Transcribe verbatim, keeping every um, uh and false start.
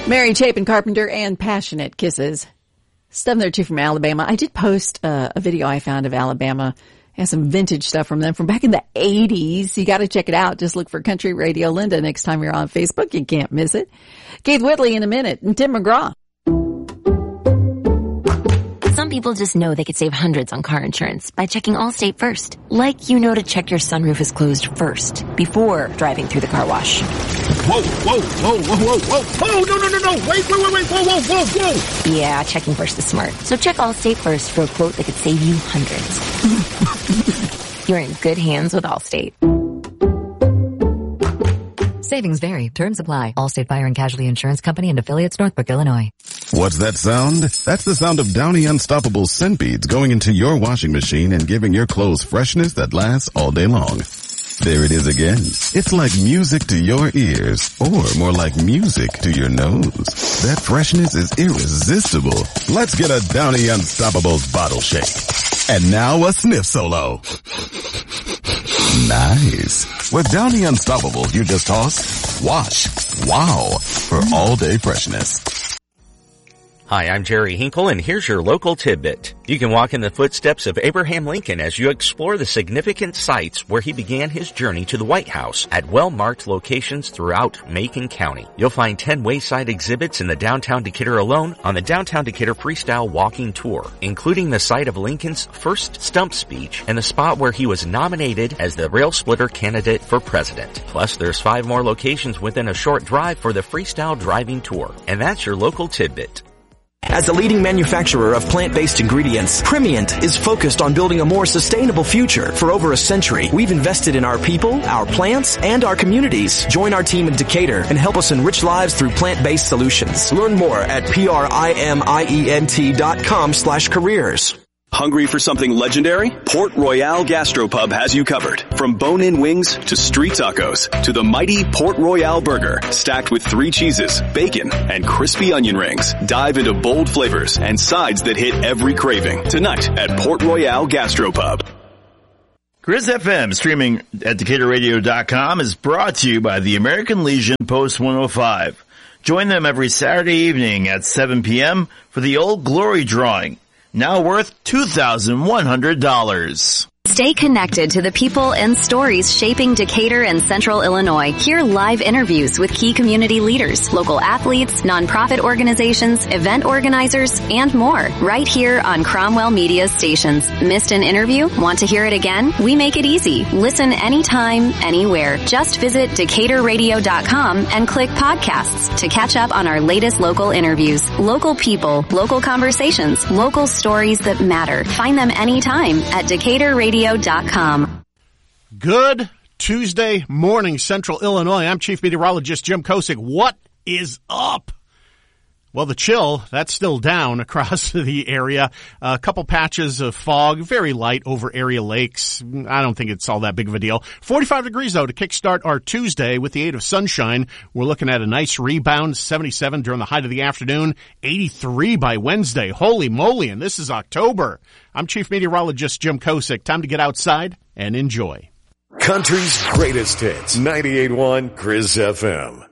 Mary Chapin Carpenter and Passionate Kisses. Stuff there too from Alabama. I did post uh, a video I found of Alabama. It has some vintage stuff from them from back in the eighties. You got to check it out. Just look for Country Radio Linda next time you're on Facebook. You can't miss it. Keith Whitley in a minute and Tim McGraw. Some people just know they could save hundreds on car insurance by checking Allstate first. Like you know to check your sunroof is closed first before driving through the car wash. Whoa, whoa, whoa, whoa, whoa, whoa, whoa, no, no, no, no, wait, wait, wait, wait, whoa, whoa, whoa, whoa. Yeah, checking first is smart. So check Allstate first for a quote that could save you hundreds. You're in good hands with Allstate. Savings vary. Terms apply. Allstate Fire and Casualty Insurance Company and affiliates, Northbrook, Illinois. What's that sound? That's the sound of Downy Unstoppable scent beads going into your washing machine and giving your clothes freshness that lasts all day long. There it is again. It's like music to your ears, or more like music to your nose. That freshness is irresistible. Let's get a Downy Unstoppables bottle shake. And now a sniff solo. Nice. With Downy Unstoppables, you just toss, wash, wow, for all day freshness. Hi, I'm Jerry Hinkle, and here's your local tidbit. You can walk in the footsteps of Abraham Lincoln as you explore the significant sites where he began his journey to the White House at well-marked locations throughout Macon County. You'll find ten wayside exhibits in the downtown Decatur alone on the Downtown Decatur Freestyle Walking Tour, including the site of Lincoln's first stump speech and the spot where he was nominated as the rail splitter candidate for president. Plus, there's five more locations within a short drive for the Freestyle Driving Tour. And that's your local tidbit. As the leading manufacturer of plant-based ingredients, Primient is focused on building a more sustainable future. For over a century, we've invested in our people, our plants, and our communities. Join our team in Decatur and help us enrich lives through plant-based solutions. Learn more at P-R-I-M-I-E-N-T dot com slash careers. Hungry for something legendary? Port Royale Gastropub has you covered. From bone-in wings to street tacos to the mighty Port Royale burger stacked with three cheeses, bacon, and crispy onion rings. Dive into bold flavors and sides that hit every craving tonight at Port Royale Gastropub. Grizz F M, streaming at Decatur Radio dot com, is brought to you by the American Legion Post one oh five. Join them every Saturday evening at seven p.m. for the Old Glory Drawing, now worth two thousand one hundred dollars. Stay connected to the people and stories shaping Decatur and Central Illinois. Hear live interviews with key community leaders, local athletes, nonprofit organizations, event organizers, and more, right here on Cromwell Media Stations. Missed an interview? Want to hear it again? We make it easy. Listen anytime, anywhere. Just visit Decatur Radio dot com and click podcasts to catch up on our latest local interviews. Local people, local conversations, local stories that matter. Find them anytime at Decatur Radio dot com. Good Tuesday morning, Central Illinois. I'm Chief Meteorologist Jim Kosick. What is up? Well, the chill, that's still down across the area. A couple patches of fog, very light over area lakes. I don't think it's all that big of a deal. forty-five degrees, though, to kickstart our Tuesday with the aid of sunshine. We're looking at a nice rebound, seventy-seven during the height of the afternoon, eighty-three by Wednesday. Holy moly, and this is October. I'm Chief Meteorologist Jim Kosick. Time to get outside and enjoy. Country's greatest hits, ninety-eight point one Grizz F M.